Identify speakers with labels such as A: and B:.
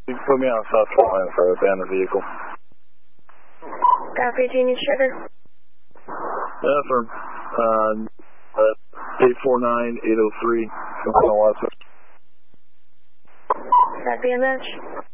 A: You can put me on a south line for a abandoned vehicle.
B: Copy, Genius Sugar.
A: Yeah, firm. 849-803.
B: Copy a match.